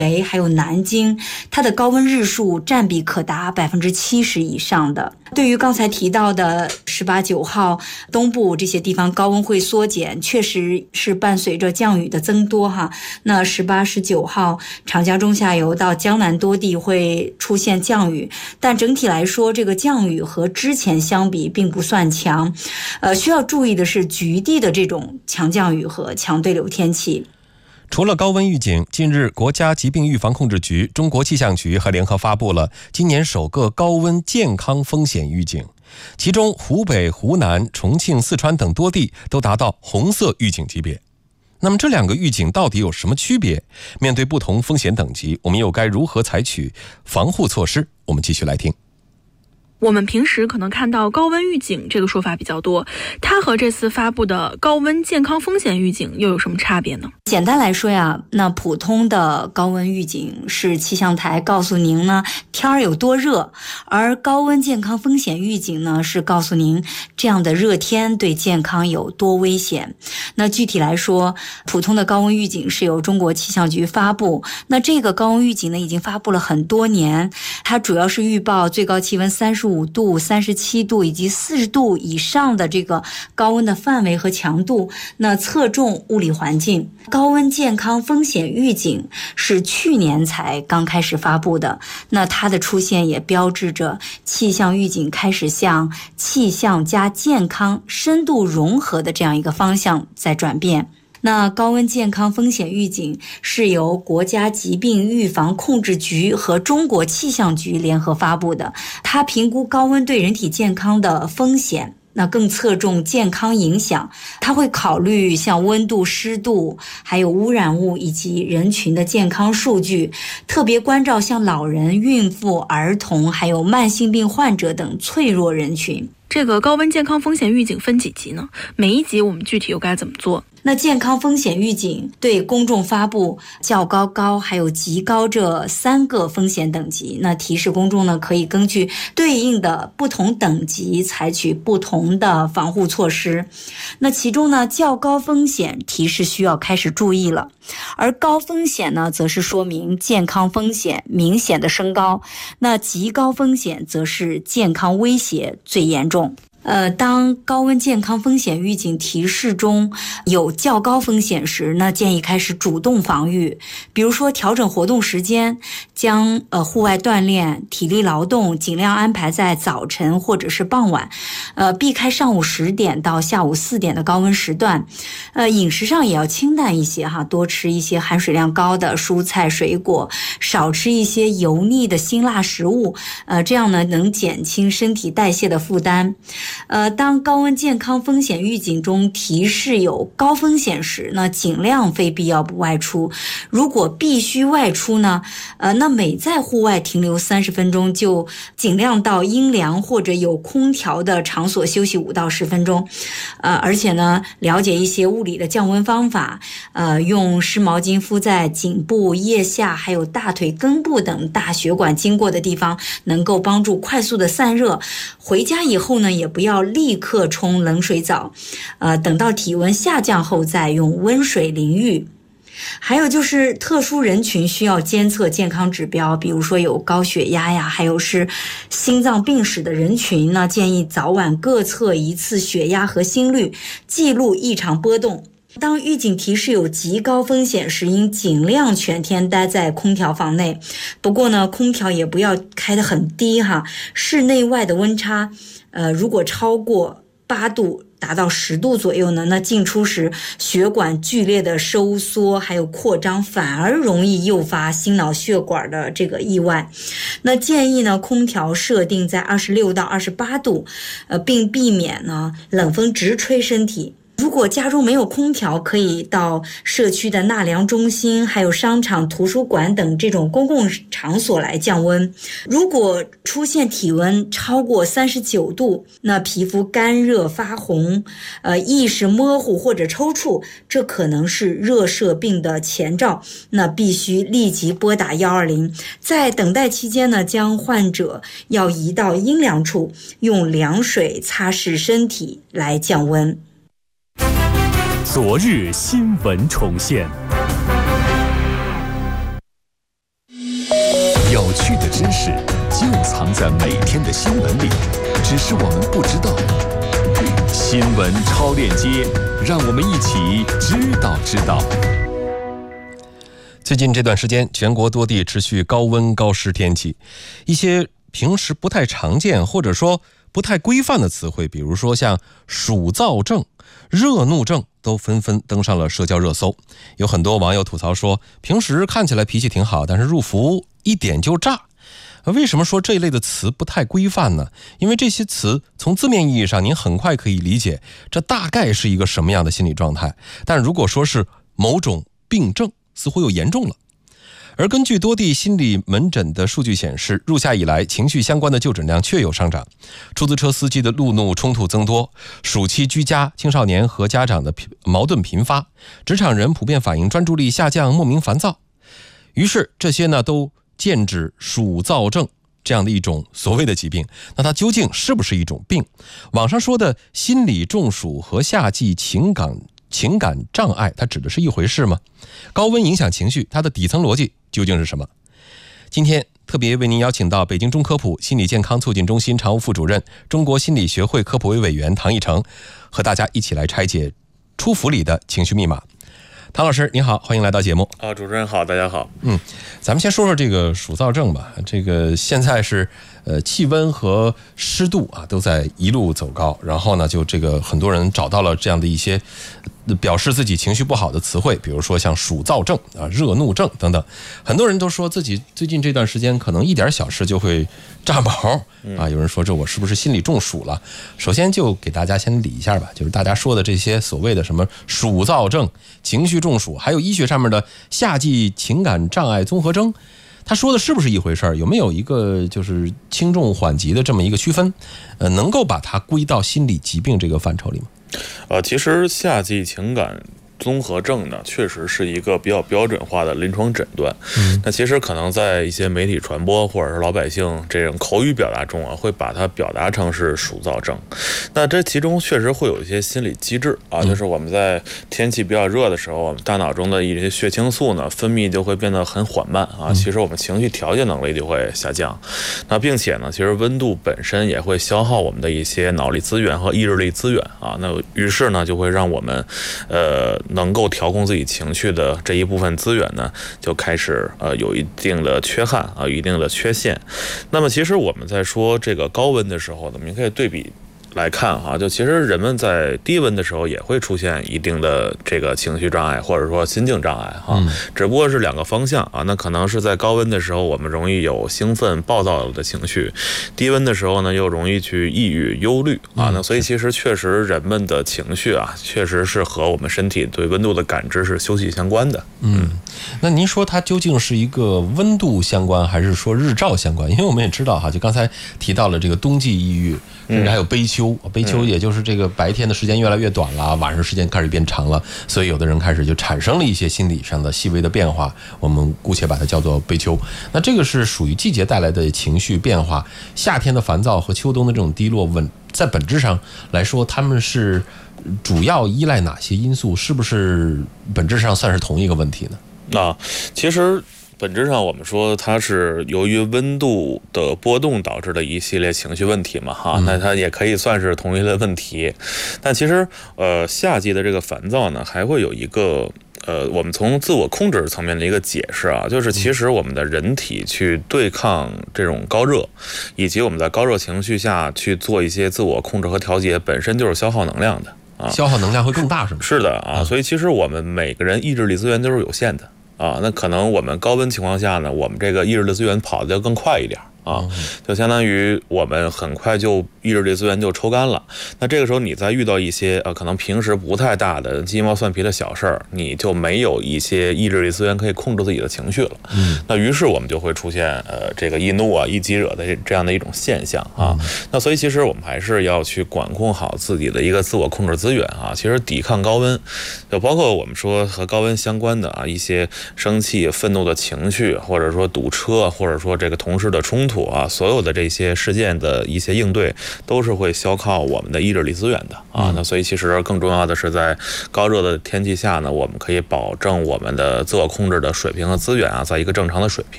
还有南京，它的高温日数占比可达70%以上的。对于刚才提到的18、9号东部这些地方高温会缩减，确实是伴随着降雨的增多哈。那18、19号长江中下游到江南多地会出现降雨，但整体来说，这个降雨和之前相比并不算强。需要注意的是局地的这种强降雨和强对流天气。 除了高温预警，近日国家疾病预防控制局、中国气象局还联合发布了今年首个高温健康风险预警，其中湖北、湖南、重庆、四川等多地都达到红色预警级别。那么这两个预警到底有什么区别？面对不同风险等级，我们又该如何采取防护措施？我们继续来听。 我们平时可能看到高温预警这个说法比较多，它和这次发布的高温健康风险预警又有什么差别呢？ 简单来说呀，那普通的高温预警是气象台告诉您呢天儿有多热，而高温健康风险预警呢是告诉您这样的热天对健康有多危险。那具体来说，普通的高温预警是由中国气象局发布，那这个高温预警呢已经发布了很多年，它主要是预报最高气温35度、37度以及40度以上的这个高温的范围和强度，那侧重物理环境。高温健康风险预警是去年才刚开始发布的，那它的出现也标志着气象预警开始向气象加健康深度融合的这样一个方向在转变。那高温健康风险预警是由国家疾病预防控制局和中国气象局联合发布的，它评估高温对人体健康的风险，那更侧重健康影响，它会考虑像温度、湿度，还有污染物以及人群的健康数据，特别关照像老人、孕妇、儿童，还有慢性病患者等脆弱人群。 这个高温健康风险预警分几级呢？每一级我们具体又该怎么做？ 那健康风险预警对公众发布较高、高还有极高这3个风险等级，那提示公众呢可以根据对应的不同等级采取不同的防护措施。那其中呢较高风险提示需要开始注意了，而高风险呢则是说明健康风险明显的升高，那极高风险则是健康威胁最严重。当高温健康风险预警提示中有较高风险时，那建议开始主动防御，比如说调整活动时间，将户外锻炼、体力劳动尽量安排在早晨或者是傍晚，避开上午10点到下午4点的高温时段。饮食上也要清淡一些哈，多吃一些含水量高的蔬菜水果，少吃一些油腻的辛辣食物，这样呢能减轻身体代谢的负担。当高温健康风险预警中提示有高风险时，那尽量非必要不外出。如果必须外出呢，那每在户外停留30分钟就尽量到阴凉或者有空调的场所休息5到10分钟。而且呢，了解一些物理的降温方法，用湿毛巾敷在颈部、腋下还有大腿根部等大血管经过的地方，能够帮助快速的散热。回家以后呢，也不要立刻冲冷水澡，等到体温下降后再用温水淋浴。还有就是特殊人群需要监测健康指标，比如说有高血压呀，还有是心脏病史的人群呢，建议早晚各测一次血压和心率，记录异常波动。当预警提示有极高风险时，应尽量全天待在空调房内。不过呢，空调也不要开得很低哈，室内外的温差，如果超过8度，达到10度左右呢，那进出时血管剧烈的收缩还有扩张，反而容易诱发心脑血管的这个意外。那建议呢，空调设定在26到28度，并避免呢冷风直吹身体。如果家中没有空调，可以到社区的纳凉中心还有商场、图书馆等这种公共场所来降温。如果出现体温超过39度，那皮肤干热发红，意识模糊或者抽搐，这可能是热射病的前兆，那必须立即拨打120。在等待期间呢，将患者要移到阴凉处，用凉水擦拭身体来降温。 昨日新闻重现。 趣的知识就藏在每天的新闻里，只是我们不知道。新闻超链接，让我们一起知道。 最近这段时间，全国多地持续高温高湿天气，一些平时不太常见或者说不太规范的词汇，比如说像暑燥症、热怒症，都纷纷登上了社交热搜。有很多网友吐槽说，平时看起来脾气挺好，但是入伏一点就炸。为什么说这一类的词不太规范呢？因为这些词从字面意义上您很快可以理解这大概是一个什么样的心理状态，但如果说是某种病症，似乎又严重了。而根据多地心理门诊的数据显示，入夏以来情绪相关的就诊量确有上涨，出租车司机的路怒冲突增多，暑期居家青少年和家长的矛盾频发，职场人普遍反映专注力下降，莫名烦躁。于是这些呢都剑指暑燥症这样的一种所谓的疾病。那它究竟是不是一种病？网上说的心理中暑和夏季情感障碍，它指的是一回事吗？高温影响情绪，它的底层逻辑究竟是什么？今天特别为您邀请到北京中科普心理健康促进中心常务副主任、中国心理学会科普委委员唐义成，和大家一起来拆解出伏里的情绪密码。唐老师您好，欢迎来到节目。 主持人好，大家好。 咱们先说说这个暑燥症吧。这个现在是气温和湿度都在一路走高，然后呢就这个很多人找到了这样的一些表示自己情绪不好的词汇，比如说像暑燥症热怒症等等。很多人都说自己最近这段时间可能一点小事就会炸毛有人说这我是不是心理中暑了？首先就给大家先理一下吧，就是大家说的这些所谓的什么暑燥症、情绪中暑，还有医学上面的夏季情感障碍综合征，他说的是不是一回事儿？有没有一个就是轻重缓急的这么一个区分？能够把它归到心理疾病这个范畴里吗？ 其实夏季情感综合症呢，确实是一个比较标准化的临床诊断。那其实可能在一些媒体传播或者是老百姓这种口语表达中会把它表达成是暑燥症。那这其中确实会有一些心理机制就是我们在天气比较热的时候，我们大脑中的一些血清素呢分泌就会变得很缓慢其实我们情绪调节能力就会下降。那并且呢，其实温度本身也会消耗我们的一些脑力资源和意志力资源那于是呢就会让我们能够调控自己情绪的这一部分资源呢，就开始有一定的缺憾有一定的缺陷。那么其实我们在说这个高温的时候呢，我们可以对比来看就其实人们在低温的时候也会出现一定的这个情绪障碍或者说心境障碍只不过是两个方向那可能是在高温的时候我们容易有兴奋暴躁的情绪，低温的时候呢又容易去抑郁忧虑那所以其实确实人们的情绪确实是和我们身体对温度的感知是息息相关的。 那您说它究竟是一个温度相关还是说日照相关？因为我们也知道就刚才提到了这个冬季抑郁，甚至还有悲秋，也就是这个白天的时间越来越短了，晚上时间开始变长了，所以有的人开始就产生了一些心理上的细微的变化，我们姑且把它叫做悲秋。那这个是属于季节带来的情绪变化，夏天的烦躁和秋冬的这种低落在本质上来说，他们是主要依赖哪些因素？是不是本质上算是同一个问题呢？ 其实本质上我们说它是由于温度的波动导致的一系列情绪问题嘛那它也可以算是同一类问题。但其实夏季的这个烦躁呢，还会有一个我们从自我控制层面的一个解释就是其实我们的人体去对抗这种高热，以及我们在高热情绪下去做一些自我控制和调节，本身就是消耗能量的消耗能量会更大是吗？ 是的所以其实我们每个人意志力资源都是有限的那可能我们高温情况下呢，我们这个意志力资源跑得要更快一点就相当于我们很快就意志力资源就抽干了。那这个时候你再遇到一些可能平时不太大的鸡毛蒜皮的小事儿，你就没有一些意志力资源可以控制自己的情绪了那于是我们就会出现这个易怒易激惹的这样的一种现象那所以其实我们还是要去管控好自己的一个自我控制资源其实抵抗高温，就包括我们说和高温相关的一些生气愤怒的情绪，或者说堵车，或者说这个同事的冲突所有的这些事件的一些应对都是会消耗我们的意志力资源的那所以其实更重要的是在高热的天气下呢，我们可以保证我们的自我控制的水平和资源在一个正常的水平